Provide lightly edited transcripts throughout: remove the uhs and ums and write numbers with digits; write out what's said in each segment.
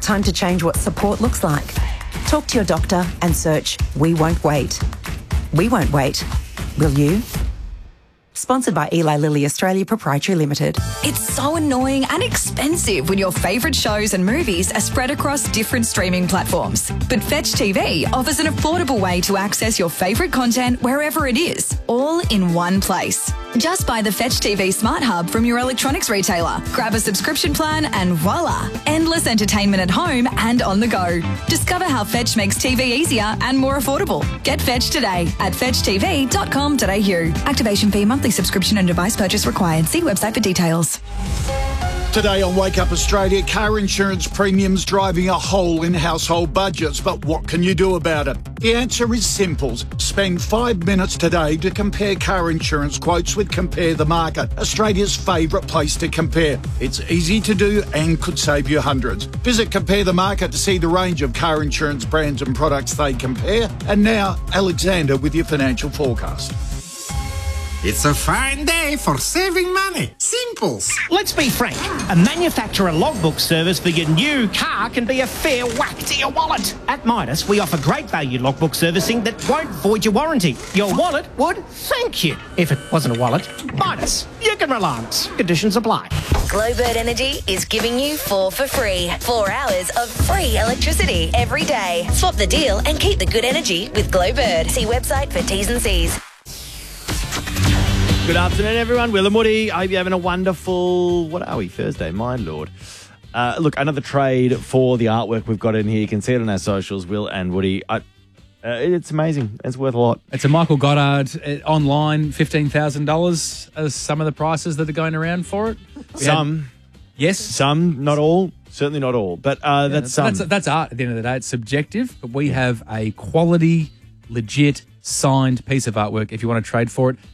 Time to change what support looks like. Talk to your doctor and search We Won't Wait. We won't wait. Will you? Sponsored by Eli Lilly Australia Proprietary Limited. It's so annoying and expensive when your favourite shows and movies are spread across different streaming platforms. But Fetch TV offers an affordable way to access your favourite content wherever it is, all in one place. Just buy the Fetch TV Smart Hub from your electronics retailer, grab a subscription plan and voila, endless entertainment at home and on the go. Discover how Fetch makes TV easier and more affordable. Get Fetch today at fetchtv.com.au. Activation fee, monthly subscription and device purchase required. See website for details. Today on Wake Up Australia, car insurance premiums driving a hole in household budgets. But what can you do about it? The answer is simple. Spend 5 minutes today to compare car insurance quotes with Compare the Market, Australia's favourite place to compare. It's easy to do and could save you hundreds. Visit Compare the Market to see the range of car insurance brands and products they compare. And now, Alexander with your financial forecast. It's a fine day for saving money. Simples. Let's be frank. A manufacturer logbook service for your new car can be a fair whack to your wallet. At Midas, we offer great value logbook servicing that won't void your warranty. Your wallet would thank you. If it wasn't a wallet, Midas. You can rely on us. Conditions apply. Glowbird Energy is giving you 4 for free. 4 hours of free electricity every day. Swap the deal and keep the good energy with Glowbird. See website for T's and C's. Good afternoon, everyone. Will and Woody. I hope you're having a wonderful, what are we, Thursday? My Lord. Look, another trade for the artwork we've got in here. You can see it on our socials, Will and Woody. It's amazing. It's worth a lot. It's a Michael Goddard online, $15,000 as some of the prices that are going around for it. Yes. Some, not all. Certainly not all. But that's some. That's art at the end of the day. It's subjective, but we have a quality, legit, signed piece of artwork if you want to trade for it.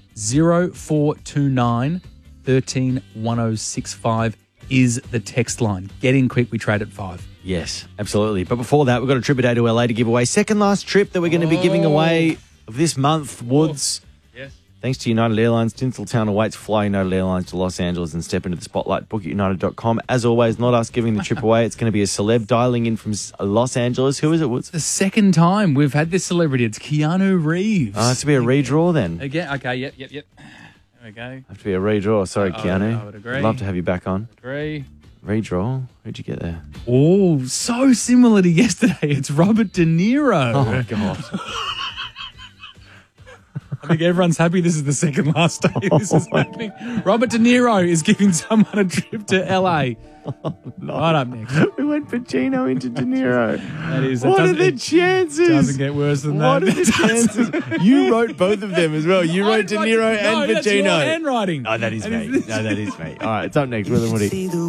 0429 13 1065 is the text line. Get in quick, we trade at 5. Yes, absolutely. But before that, we've got a trip a day to LA to give away. Second last trip that we're going to be giving away of this month, Woods. Yes. Thanks to United Airlines, Tinseltown awaits. Fly United Airlines to Los Angeles and step into the spotlight. Book at united.com. As always, not us giving the trip away. It's going to be a celeb dialing in from Los Angeles. Who is it, Woods? The second time we've had this celebrity. It's Keanu Reeves. Oh, it's to be a redraw then. Again, okay, yep. There we go. Have to be a redraw. Sorry, Keanu. I would agree. I'd love to have you back on. Agree. Redraw? Who'd you get there? Oh, so similar to yesterday. It's Robert De Niro. Oh, my God. I think everyone's happy this is the second last day this is happening. Robert De Niro is giving someone a trip to LA. Oh, no. Right up next. We went Pacino into De Niro. What are the chances? It doesn't get worse than that. What are the chances? You wrote both of them as well. You wrote De Niro and Pacino. That's your handwriting. Oh, that is me. No, that is me. All right, it's up next. Will and Woody.